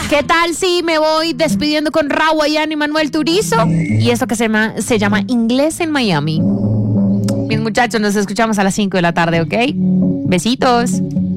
¿Qué tal si me voy despidiendo con Rawayana y Manuel Turizo? Y esto que se llama Inglés en Miami. Mis muchachos, nos escuchamos a las 5 de la tarde, ¿ok? Besitos.